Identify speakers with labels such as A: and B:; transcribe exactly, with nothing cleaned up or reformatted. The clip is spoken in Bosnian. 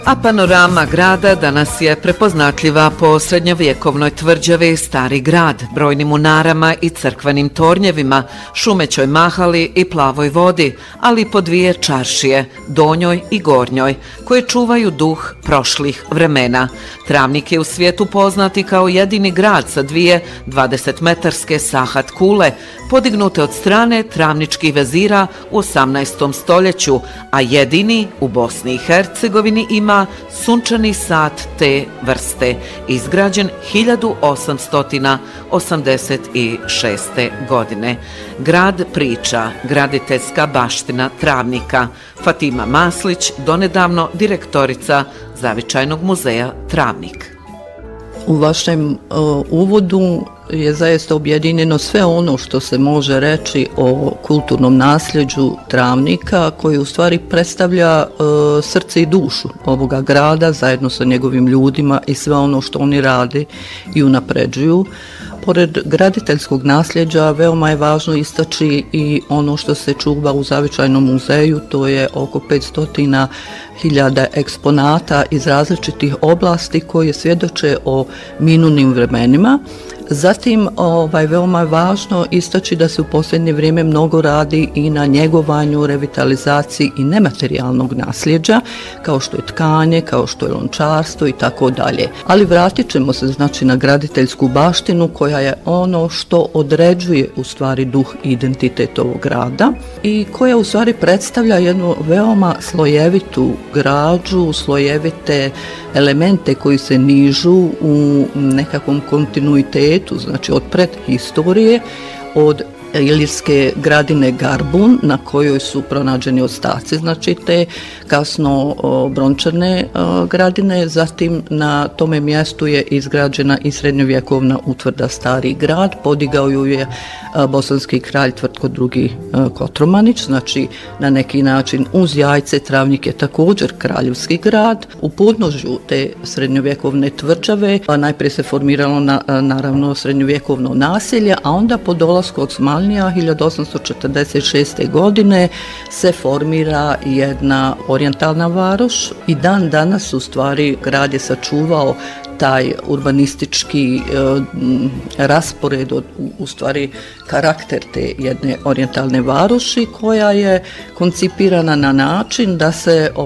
A: A panorama grada danas je prepoznatljiva po srednjovjekovnoj tvrđavi Stari grad, brojnim munarama i crkvenim tornjevima, šumećoj mahali i plavoj vodi, ali i po dvije čaršije, donjoj i gornjoj, koje čuvaju duh prošlih vremena. Travnik je u svijetu poznati kao jedini grad sa dvije dvadesetmetarske sahat kule, podignute od strane travničkih vezira u osamnaestom stoljeću, a jedini u Bosni i Hercegovini ima sunčani sat te vrste, izgrađen hiljadu osamsto osamdeset šeste. godine. Grad priča, graditeljska baština Travnika. Fatima Maslić, donedavno direktorica Zavičajnog muzeja Travnik.
B: U vašem uh, uvodu je zaista objedinjeno sve ono što se može reći o kulturnom nasljeđu Travnika, koji u stvari predstavlja uh, srce i dušu ovoga grada zajedno sa njegovim ljudima i sve ono što oni rade i unapređuju. Pored graditeljskog nasljeđa veoma je važno istaći i ono što se čuva u Zavičajnom muzeju, to je oko petsto hiljada eksponata iz različitih oblasti koje svjedoče o minulim vremenima. Zatim, ovaj, veoma je važno istaći da se u posljednje vrijeme mnogo radi i na njegovanju, revitalizaciji i nematerijalnog nasljeđa, kao što je tkanje, kao što je lončarstvo i tako dalje. Ali vratit ćemo se znači na graditeljsku baštinu koja je ono što određuje u stvari duh i identitet ovog grada i koja u stvari predstavlja jednu veoma slojevitu građu, slojevite elemente koji se nižu u nekakvom kontinuitetu, znači od predhistorije, od ilirske gradine Garbun na kojoj su pronađeni ostaci, znači te kasno o, brončane o, gradine, zatim na tome mjestu je izgrađena i srednjovjekovna utvrda Stari grad, podigao ju je a, bosanski kralj Tvrtko drugi. A, Kotromanić, znači na neki način uz Jajce Travnik je također kraljevski grad. U podnožju te srednjovjekovne tvrđave a, najprije se formiralo na, a, naravno srednjovjekovno naselje, a onda po dolasku od hiljadu osamsto četrdeset šeste. godine se formira jedna orijentalna varoš i dan danas u stvari grad je sačuvao taj urbanistički e, raspored, od, u stvari karakter te jedne orijentalne varoši koja je koncipirana na način da se